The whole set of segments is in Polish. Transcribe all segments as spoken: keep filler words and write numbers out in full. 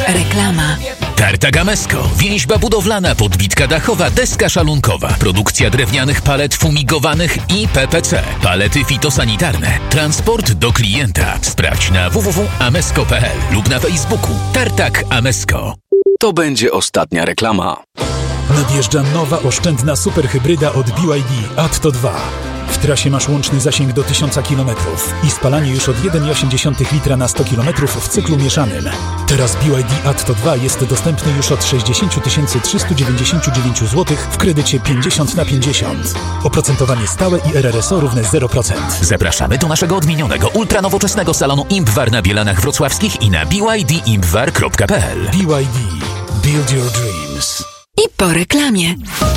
Reklama. Tartak Amesko. Więźba budowlana, podbitka dachowa, deska szalunkowa. Produkcja drewnianych palet fumigowanych i P P C. Palety fitosanitarne. Transport do klienta. Sprawdź na w w w kropka amesko kropka p l lub na Facebooku. Tartak Amesko. To będzie ostatnia reklama. Nadjeżdża nowa oszczędna superhybryda od B Y D Atto dwa. W trasie masz łączny zasięg do tysiąc kilometrów i spalanie już od jeden przecinek osiem litra na sto kilometrów w cyklu mieszanym. Teraz B Y D Atto dwa jest dostępny już od sześćdziesiąt tysięcy trzysta dziewięćdziesiąt dziewięć złotych w kredycie pięćdziesiąt na pięćdziesiąt. Oprocentowanie stałe i R R S O równe zero procent. Zapraszamy do naszego odmienionego, ultranowoczesnego salonu Impwar na Bielanach Wrocławskich i na b y d impwar kropka p l. B Y D. Build your dreams. I po reklamie.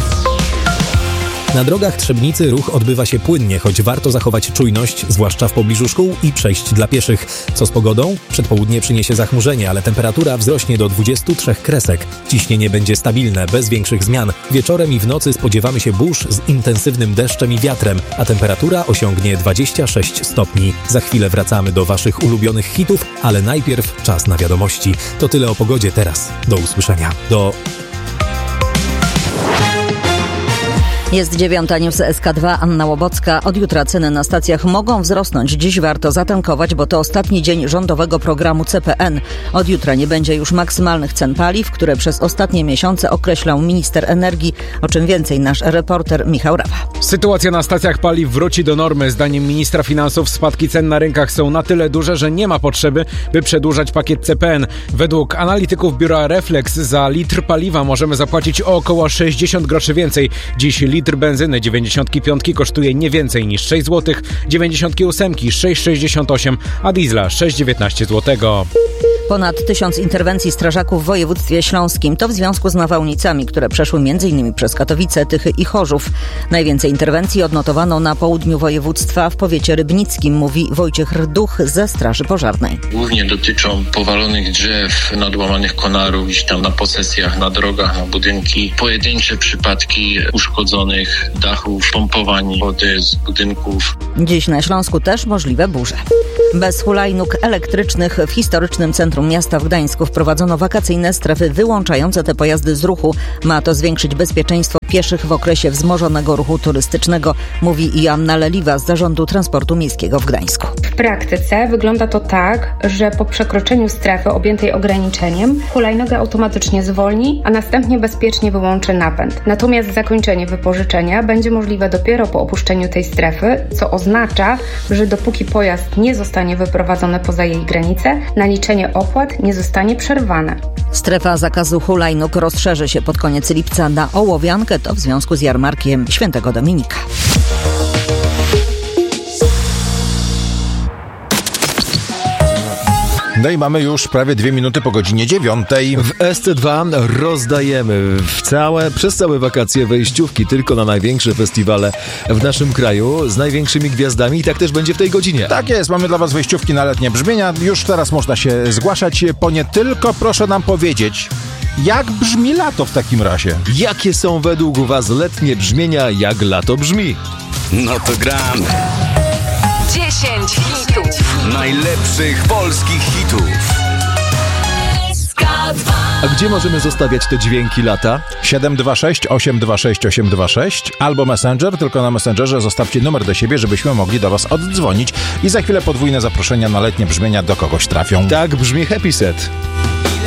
Na drogach Trzebnicy ruch odbywa się płynnie, choć warto zachować czujność, zwłaszcza w pobliżu szkół i przejść dla pieszych. Co z pogodą? Przedpołudnie przyniesie zachmurzenie, ale temperatura wzrośnie do dwudziestu trzech kresek. Ciśnienie będzie stabilne, bez większych zmian. Wieczorem i w nocy spodziewamy się burz z intensywnym deszczem i wiatrem, a temperatura osiągnie dwadzieścia sześć stopni. Za chwilę wracamy do waszych ulubionych hitów, ale najpierw czas na wiadomości. To tyle o pogodzie teraz. Do usłyszenia. Do... Jest dziewiąta, news S K dwa, Anna Łobocka. Od jutra ceny na stacjach mogą wzrosnąć. Dziś warto zatankować, bo to ostatni dzień rządowego programu C P N. Od jutra nie będzie już maksymalnych cen paliw, które przez ostatnie miesiące określał minister energii. O czym więcej nasz reporter Michał Rawa. Sytuacja na stacjach paliw wróci do normy. Zdaniem ministra finansów spadki cen na rynkach są na tyle duże, że nie ma potrzeby, by przedłużać pakiet C P N. Według analityków biura Reflex za litr paliwa możemy zapłacić o około sześćdziesiąt groszy więcej. Dziś litr benzyny dziewięćdziesiątki piątki kosztuje nie więcej niż sześć złotych, dziewięćdziesiątki ósemki sześć sześćdziesiąt osiem, a diesla sześć dziewiętnaście złotego. Ponad tysiąc interwencji strażaków w województwie śląskim. To w związku z nawałnicami, które przeszły m.in. przez Katowice, Tychy i Chorzów. Najwięcej interwencji odnotowano na południu województwa, w powiecie rybnickim, mówi Wojciech Rduch ze Straży Pożarnej. Głównie dotyczą powalonych drzew, nadłamanych konarów, gdzieś tam na posesjach, na drogach, na budynki. Pojedyncze przypadki uszkodzonych dachów, pompowań wody z budynków. Dziś na Śląsku też możliwe burze. Bez hulajnóg elektrycznych w historycznym centrum miasta w Gdańsku wprowadzono wakacyjne strefy wyłączające te pojazdy z ruchu. Ma to zwiększyć bezpieczeństwo pieszych w okresie wzmożonego ruchu turystycznego, mówi Joanna Leliwa z Zarządu Transportu Miejskiego w Gdańsku. W praktyce wygląda to tak, że po przekroczeniu strefy objętej ograniczeniem hulajnoga automatycznie zwolni, a następnie bezpiecznie wyłączy napęd. Natomiast zakończenie wypożyczenia będzie możliwe dopiero po opuszczeniu tej strefy, co oznacza, że dopóki pojazd nie zostanie wyprowadzony poza jej granice, naliczenie opłat nie zostanie przerwane. Strefa zakazu hulajnóg rozszerzy się pod koniec lipca na Ołowiankę, to w związku z jarmarkiem Świętego Dominika. No i mamy już prawie dwie minuty po godzinie dziewiątej. W S C dwa rozdajemy w całe, przez całe wakacje wejściówki tylko na największe festiwale w naszym kraju z największymi gwiazdami i tak też będzie w tej godzinie. Tak jest, mamy dla was wejściówki na letnie brzmienia. Już teraz można się zgłaszać po nie, tylko proszę nam powiedzieć, jak brzmi lato w takim razie? Jakie są według was letnie brzmienia, jak lato brzmi? No to gramy. dziesięć hitów. Najlepszych polskich hitów. A gdzie możemy zostawiać te dźwięki lata? siedem dwa sześć osiem dwa sześć osiem dwa sześć albo Messenger, tylko na Messengerze zostawcie numer do siebie, żebyśmy mogli do was oddzwonić i za chwilę podwójne zaproszenia na letnie brzmienia do kogoś trafią. Tak brzmi Happy Set.